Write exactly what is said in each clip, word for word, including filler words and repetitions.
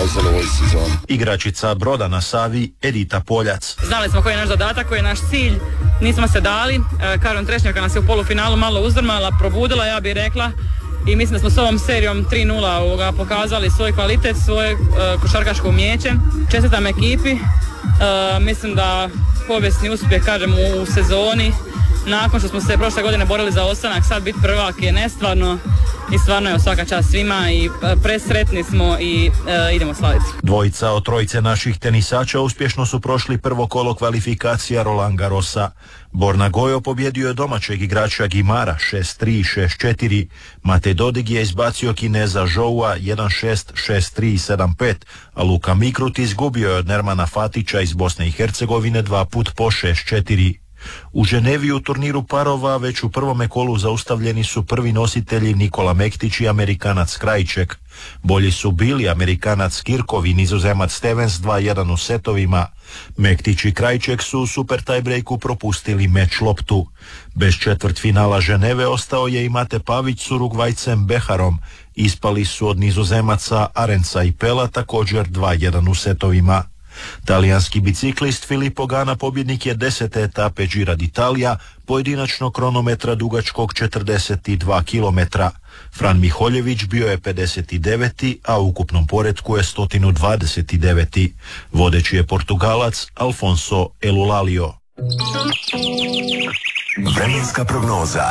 pokazalo u ovoj sezoni. Igračica Broda na Savi Edita Poljac. Znali smo koji je naš zadatak, koji je naš cilj, nismo se dali. Karon Trešnjaka nas je u polufinalu malo uzdrmala, probudila, ja bih rekla. I mislim da smo s ovom serijom tri nula pokazali svoj kvalitet, svoje uh, košarkaško umijeće. Čestitam ekipi, uh, mislim da povijesni uspjeh, kažem, u sezoni. Nakon što smo se prošle godine borili za ostanak, sad biti prvak je nestvarno i stvarno je svaka čast svima i presretni smo i e, idemo slaviti. Dvojica od trojice naših tenisača uspješno su prošli prvo kolo kvalifikacija Roland Garrosa. Borna Gojo pobjedio je domaćeg igrača Gimara šest tri šest četiri. Matej Dodig je izbacio Kineza Zhoua jedan šest šest tri sedam pet, a Luka Mikrut izgubio je od Nermana Fatića iz Bosne i Hercegovine dva put po šest četiri. U Ženevi u turniru parova već u prvome kolu zaustavljeni su prvi nositelji Nikola Mektić i Amerikanac Krajček. Bolji su bili Amerikanac Kirkov i Nizozemac Stevens dva jedan u setovima. Mektić i Krajček su u super tiebreaku propustili meč loptu. Bez četvrtfinala Ženeve ostao je i Mate Pavić s Urugvajcem Beharom. Ispali su od Nizozemaca Arenca i Pela također dva jedan u setovima. Talijanski biciklist Filippo Ganna pobjednik je desete etape Gira d'Italia, pojedinačnog kronometra dugačkog četrdeset dva kilometra. Fran Miholjević bio je pedeset deveti, a u ukupnom poretku je sto dvadeset deveti. Vodeći je Portugalac Alfonso Elulalio. Vremenska prognoza.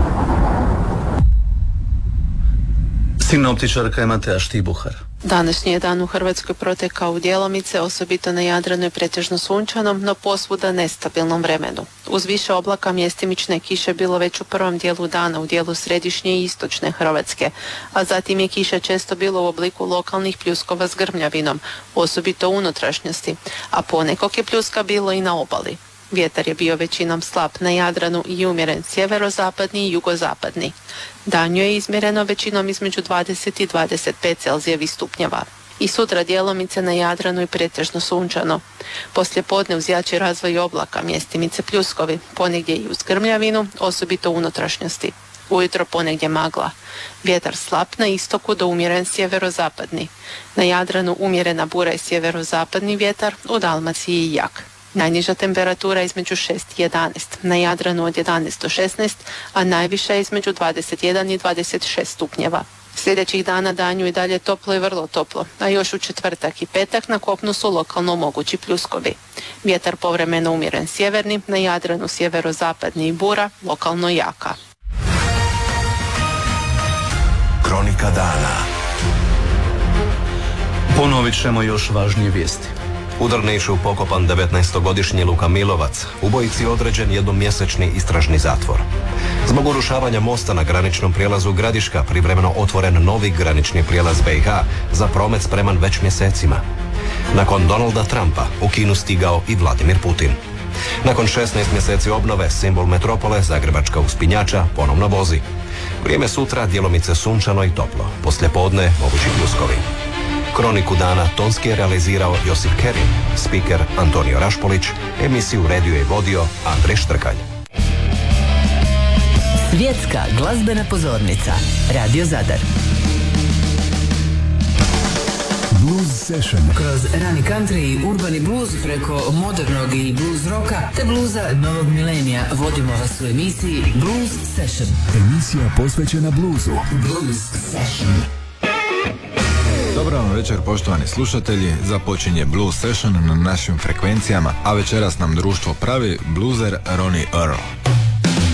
Sinoptičarka Mateja Štibuhar. Današnji je dan u Hrvatskoj protekao u djelomice, osobito na Jadranu i pretežno sunčanom, no posvuda nestabilnom vremenu. Uz više oblaka mjestimične kiše bilo već u prvom dijelu dana u dijelu središnje i istočne Hrvatske, a zatim je kiša često bilo u obliku lokalnih pljuskova s grmljavinom, osobito u unutrašnjosti, a ponekog je pljuska bilo i na obali. Vjetar je bio većinom slab na Jadranu i umjeren sjeverozapadni i jugozapadni. Danju je izmjereno većinom između dvadeset i dvadeset pet Celzijevih stupnjeva. I sutra djelomice na Jadranu i pretežno sunčano. Poslije podne uz jači razvoj oblaka, mjestimice pljuskovi, ponegdje i uz grmljavinu, osobito u unutrašnjosti. Ujutro ponegdje magla. Vjetar slab na istoku do umjeren sjeverozapadni. Na Jadranu umjerena bura i sjeverozapadni vjetar, u Dalmaciji jak. Najniža temperatura između šest i jedanaest, na Jadranu od jedanaest do šesnaest, a najviša između dvadeset jedan i dvadeset šest stupnjeva. Sljedećih dana danju i dalje toplo i vrlo toplo, a još u četvrtak i petak na kopnu su lokalno mogući pljuskovi. Vjetar povremeno umjeren sjeverni, na Jadranu sjeverozapadni i bura, lokalno jaka. Kronika dana. Ponovit ćemo još važnije vijesti. U Drnišu pokopan devetnaestogodišnji Luka Milovac, ubojici određen jednomjesečni istražni zatvor. Zbog urušavanja mosta na graničnom prijelazu Gradiška privremeno otvoren novi granični prijelaz B i H za promet spreman već mjesecima. Nakon Donalda Trumpa u Kinu stigao i Vladimir Putin. Nakon šesnaest mjeseci obnove simbol metropole Zagrebačka uspinjača ponovno vozi. Vrijeme sutra djelomice sunčano i toplo, poslijepodne mogući pljuskovi. Kroniku dana tonski je realizirao Josip Kerin, spiker Antonio Rašpolić, emisiju redio i vodio Andrej Štrkalj. Svjetska glazbena pozornica. Radio Zadar. Blues Session. Kroz rani country i urbani blues preko modernog i blues roka te bluza novog milenija vodimo vas u emisiji Blues Session. Emisija posvećena bluzu. Blues Session. Dobro vam večer, poštovani slušatelji, započinje Blues Session na našim frekvencijama, a večeras nam društvo pravi bluzer Ronnie Earl.